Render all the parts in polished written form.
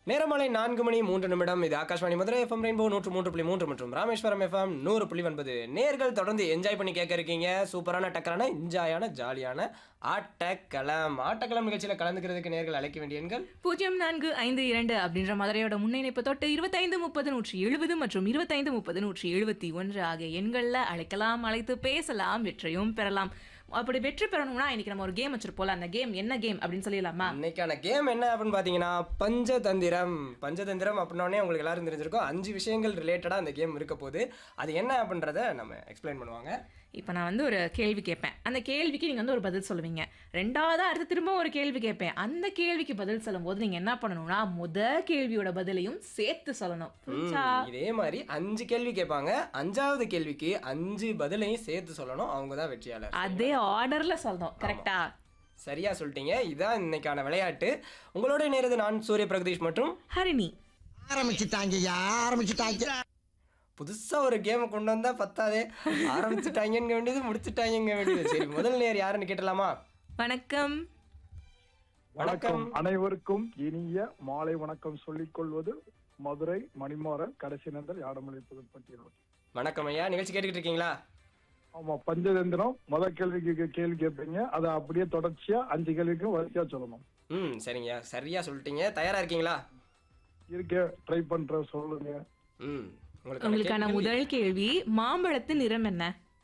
நேரமாலை 4:03 இது Akashvani Madurai FM rainbow 103.3 மற்றும் Rameswaram FM 100.9 நேர்கள் தொடர்ந்து என்ஜாய் பண்ணி கேட்க இருக்கீங்க. சூப்பரான டக்கரான என்ஜாயான ஜாலியான ஆட்டக்களம் நிகழ்ச்சியில் கலந்துக்கிறதுக்கு நேர்கள் அழைக்க வேண்டிய எண்கள் 0452 அப்படின்ற மதுரையோட முன்னிணைப்பு தொட்டு 2530-170 மற்றும் 2530-171 ஆகிய எண்களில் அழைக்கலாம், அழைத்து பேசலாம், வெற்றியும் பெறலாம். அப்படி வெற்றி பெறணும்னா இன்னைக்கு நம்ம ஒரு கேம் வச்சிருப்போம். அந்த கேம் என்ன கேம் அப்படின்னு சொல்லிடலாமா? இன்னைக்கான கேம் என்ன அப்படின்னு பார்த்தீங்கன்னா பஞ்சதந்திரம் அப்படின்னே உங்களுக்கு எல்லாரும் தெரிஞ்சிருக்கும். 5 விஷயங்கள் ரிலேட்டடாக அந்த கேம் இருக்க போது அது என்ன அப்படின்றத நம்ம எக்ஸ்பிளைன் பண்ணுவாங்க. இப்போ நான் வந்து ஒரு கேள்வி கேட்பேன், அந்த கேள்விக்கு நீங்கள் வந்து ஒரு பதில் சொல்லுவீங்க. ரெண்டாவதா அடுத்து திரும்ப ஒரு கேள்வி கேட்பேன், அந்த கேள்விக்கு பதில் சொல்லும் போது நீங்கள் என்ன பண்ணணும்னா கேள்வியோட பதிலையும் சேர்த்து சொல்லணும். இதே மாதிரி 5 கேள்வி கேட்பாங்க. 5வது கேள்விக்கு 5 பதிலையும் சேர்த்து சொல்லணும். அவங்க தான் வெற்றியாளர். அதே ஆர்டர்ல சொல்லணும். கரெக்டா? சரியா சொல்லிட்டீங்க. இதுதான் இன்னைக்கான விளையாட்டு. உங்களோட நேரது நான் சூரிய பிரகதீஷ் மற்றும் ஹரிணி. ஆரம்பிச்சுட்டாங்க. புதுசா ஒரு கேம் கொண்டு வந்தா பத்தாதே, ஆரம்பிச்சுட்டாங்க வேண்டியது முடிச்சுட்டாங்க வேண்டியது. சரி, முதல் நேர் யாருன்னு கேட்டலாமா? வணக்கம். வணக்கம் அனைவருக்கும் இனிய மாலை வணக்கம் சொல்லிக் கொள்வது மதுரை மணிமாறன், கடைசி நந்தல் யாடமலை புதுப்பட்டி. வணக்கம் ஐயா, நிகழ்ச்சி கேட்டுக்கிட்டு இருக்கீங்களா? ஆமா, பஞ்சதந்திரம் முதல் கேள்விக்கு கேள்வி கேட்பீங்க, அதை அப்படியே தொடர்ச்சியா 5 கேள்விக்கும் வரிசையா சொல்லணும். சரிங்க, சரியா சொல்லிட்டீங்க. தயாரா இருக்கீங்களா? இருக்கே, ட்ரை பண்ற சொல்லுங்க. உங்களுக்கான முதல் கேள்வி, மாம்பழத்தின் நிறம் என்ன?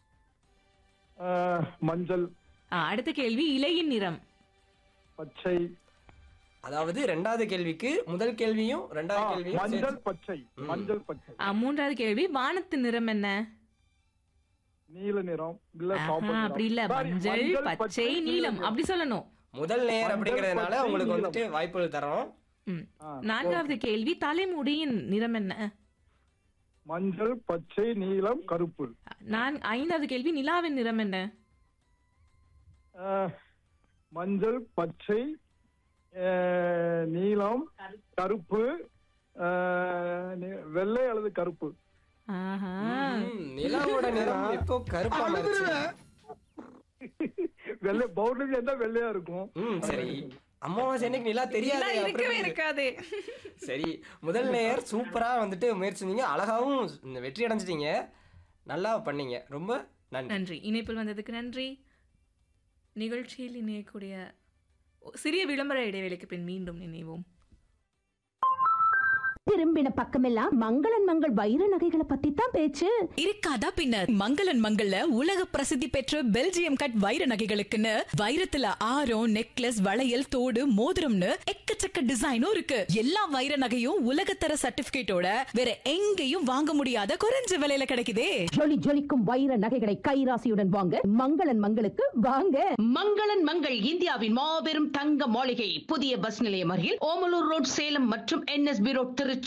மஞ்சள். அடுத்த கேள்வி, இலையின் நிறம்? பச்சை. அதாவது 2வது கேள்விக்கு முதல் கேள்வியும் 2வது கேள்வியும் மஞ்சள் பச்சை. மஞ்சள் பச்சை. 3வது கேள்வி, வானத்தின் நிறம் என்ன? நீல நிறம். இல்ல அப்படி இல்ல, மஞ்சள் பச்சை நீலம் அப்படி சொல்லணும். முதல் நேர் அப்படிங்கறதுனால உங்களுக்கு வந்துட்டு வாய்ப்புகள் தரோம். 4வது கேள்வி, தலைமுடியின் நிறம் என்ன? மஞ்சள் பச்சை நீலம் கருப்பு. 5வது கேள்வி, நிலாவின் நிறம் என்ன? மஞ்சள் பச்சை நீலம் கருப்பு, வெள்ளை அல்லது கருப்பு. நிலாவோட நிறம் இப்போ கருப்பா மாறிச்சு. வெள்ளை பவுண்டரி இருந்தா வெள்ளையா இருக்கும். சரி, அம்மாவாசை அன்னைக்கு நிலா இருக்காது. சரி, முதல் நேயர் சூப்பரா வந்துட்டு முயற்சி செஞ்சீங்க, அழகாவும் வெற்றி அடைஞ்சிட்டீங்க, நல்லா பண்ணீங்க, ரொம்ப நன்றி. இணைப்பில் வந்ததுக்கு நன்றி. நிகழ்ச்சியில் இணையக்கூடிய சிறிய விளம்பர இடைவேளைக்கு பின் மீண்டும் இணைவோம். திரும்பின பக்கமெல்லாம் மங்களன் மங்கள் வைர நகைகளை பத்தி தான் பேச்சு. இருக்காதா பின்னர், மங்களன் மங்கள்ல உலக பிரசித்தி பெற்ற பெல்ஜியம் கட் வைர நகைகளுக்குன்னு வைரத்துல ஆரம், நெக்லஸ், வளையல், தோடு, மோதிரம்னு எக்கச்சக்க டிசைனும் இருக்கு. எல்லா வைர நகையும் உலகத்தர சர்டிபிகேட்டோட வேற எங்கேயும் வாங்க முடியாத குறைஞ்ச விலையில கிடைக்குதே. ஜொலி ஜொலிக்கும் வைர நகைகளை கைராசியுடன் வாங்க மங்களன் மங்களுக்கு வாங்க. மங்களன் மங்கள் இந்தியாவின் மாபெரும் தங்க மாளிகை, புதிய பஸ் நிலையம் அருகில் ஓமலூர் ரோட், சேலம் மற்றும் NSB ரோட், திருச்சி.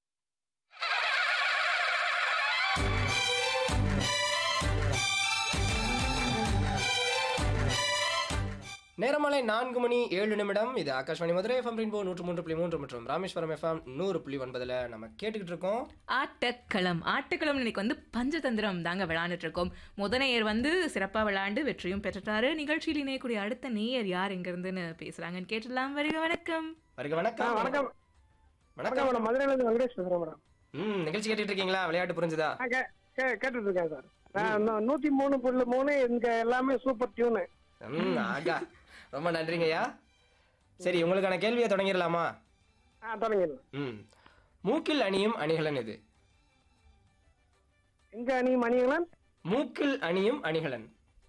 நேரமாலை 4:07 இது ஆகாஷ்வாணி மதுரை எஃப்எம் ரெயின்போ 103.3 மற்றும் ராமேஸ்வரம் எஃப்எம் 100.9 நம்ம கேட்டுக்கிட்டு இருக்கோம். ஆட்டக்களம் இன்னைக்கு வந்து பஞ்சதந்திரம் தாங்க விளையாண்டுட்டு இருக்கோம். நேயர் வந்து சிறப்பா விளையாண்டு வெற்றியும் பெற்றுட்டாரு. நிகழ்ச்சியில் இணையக்கூடிய அடுத்த நேயர் யார் எங்க இருந்துன்னு பேசுறாங்கன்னு கேட்டுடலாம். வருக வணக்கம். வணக்கம். வணக்கம். வணக்கம் மேடம், மதுரையில இருந்து வெங்கடேஷ் பேசுறேன் மேடம். நிகழ்ச்சி கேட்டுட்டு இருக்கீங்களா? விளையாட்டு புரிஞ்சுதா? கேட்டுட்டு இருக்கேன் சார். 103.3 இங்க எல்லாமே சூப்பர் டியூனு. ஆகா, ரொம்ப நன்றிங்கய்யா. சரி, உங்களுக்கான கேள்வியை தொடங்கிடலாமா? தொடங்கிடலாம். மூக்கில் அணியும் அணிகலன் எது? எங்க அணியும் அணிகலன்? மூக்கில் அணியும் அணிகலன்.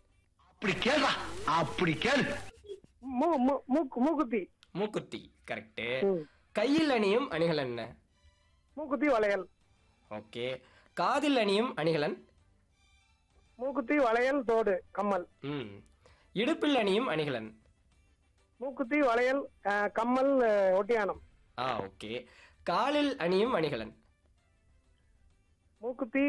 அப்படி கேளு. மூக்குத்தி. மூக்குத்தி கரெக்ட். கையில் அணியும் அணிகலன் என்ன? மூக்குத்தி வளையல். ஓகே. காதில் அணியும் அணிகலன்? மூக்குத்தி வளையல் தோடு கம்மல். இடுப்பில் அணியும் அணிகலன்? மூக்குத்தி வளையல் கம்மல் ஒட்டியானம். ஓகே. காலில் அணியும் அணிகலன்? மூக்குத்தி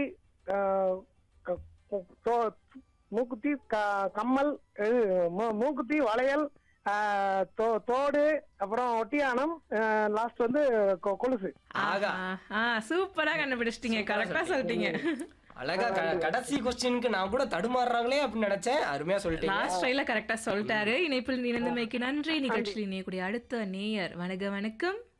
மூக்குத்தி கம்மல், மூக்குத்தி வளையல் தோடு, அப்புறம் ஒட்டியானம், லாஸ்ட் வந்து கொலுசு. சூப்பரா கண்டுபிடிச்சிட்டீங்க, கரெக்டா சொல்லிட்டீங்க. அழகா கடைசி क्वेश्चनக்கு நான் கூட தடுமாறுறாங்களே அப்படி நினைச்சேன். அருமையா சொல்லிட்டீங்க. லாஸ்ட் ட்ரைல கரெக்டா சொல்லிட்டாரு. இணைப்பில் இணைந்தமைக்கு நன்றி. நிகழ்ச்சியில் இணையக்கூடிய அடுத்த நேயர் வணக்கம்.